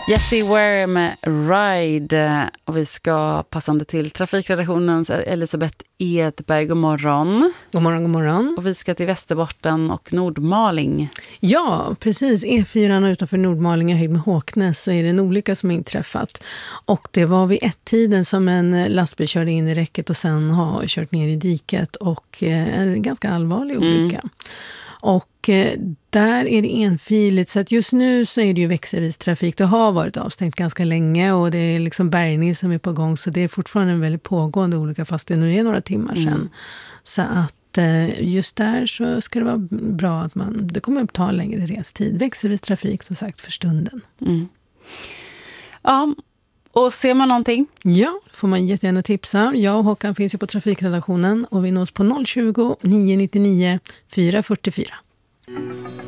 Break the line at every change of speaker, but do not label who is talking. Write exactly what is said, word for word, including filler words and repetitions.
Jessie Ware med Ride, och vi ska passande till trafikredaktionens Elisabeth Edberg. God morgon.
God morgon, god morgon.
Och vi ska till Västerbotten och Nordmaling.
Ja, precis. E fyra utanför Nordmaling, höjd med Håknäs, så är det en olycka som är inträffat. Och det var vid ett tiden som en lastbil körde in i räcket och sen har kört ner i diket, och en ganska allvarlig olycka. Mm. Och eh, där är det enfiligt, så att just nu så är det ju växelvis trafik. Det har varit avstängt ganska länge och det är liksom bärgning som är på gång, så det är fortfarande en väldigt pågående olycka fast det nu är några timmar sedan. Mm. Så att eh, just där så ska det vara bra att man, det kommer att ta längre restid. Växelvis trafik som sagt för stunden.
Mm. Ja, och ser man någonting?
Ja, får man jättegärna tipsa. Jag och Håkan finns ju på trafikredaktionen och vi nås på noll tjugo, nio nio nio, fyra fyra fyra.